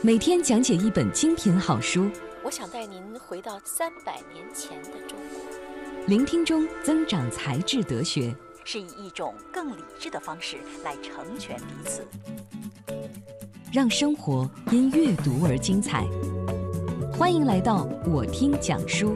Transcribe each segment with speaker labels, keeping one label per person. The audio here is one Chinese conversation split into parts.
Speaker 1: 每天讲解一本精品好书，
Speaker 2: 我想带您回到300年前的中国，
Speaker 1: 聆听中增长才智德学，
Speaker 2: 是以一种更理智的方式来成全彼此，
Speaker 1: 让生活因阅读而精彩。欢迎来到我听讲书。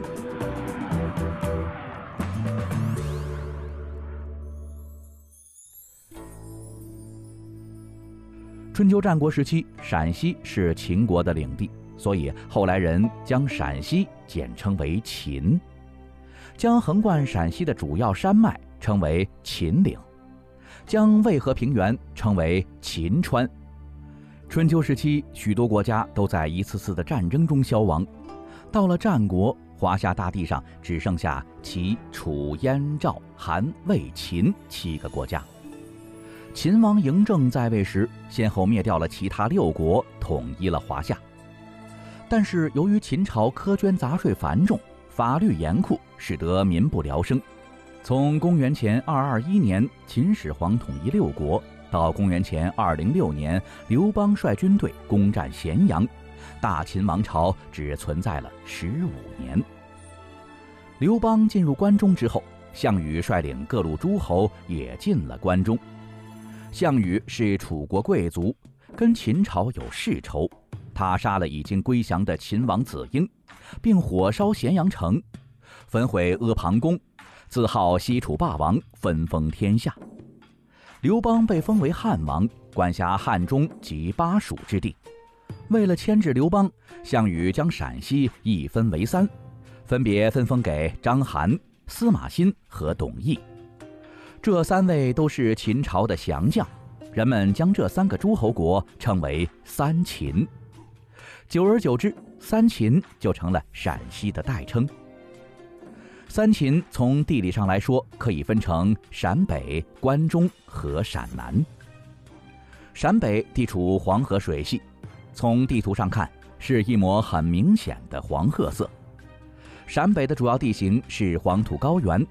Speaker 3: 春秋战国时期，陕西是秦国的领地，所以后来人将陕西简称为秦，将横贯陕西的主要山脉称为秦岭，将渭河平原称为秦川。春秋时期，许多国家都在一次次的战争中消亡。到了战国，华夏大地上只剩下齐、楚、燕、赵、韩、魏、秦7个国家。秦王嬴政在位时，先后灭掉了其他6国，统一了华夏。但是由于秦朝苛捐杂税繁重，法律严酷，使得民不聊生。从公元前221年秦始皇统一6国，到公元前206年刘邦率军队攻占咸阳，大秦王朝只存在了15年。刘邦进入关中之后，项羽率领各路诸侯也进了关中。项羽是楚国贵族，跟秦朝有世仇，他杀了已经归降的秦王子婴，并火烧咸阳城，焚毁阿房宫，自号西楚霸王，分封天下。刘邦被封为汉王，管辖汉中及巴蜀之地。为了牵制刘邦，项羽将陕西一分为3，分别分封给章邯、司马欣和董翳。这3位都是秦朝的降将，人们将这3个诸侯国称为三秦。久而久之，三秦就成了陕西的代称。三秦从地理上来说，可以分成陕北、关中和陕南。陕北地处黄河水系，从地图上看是一抹很明显的黄褐色。陕北的主要地形是黄土高原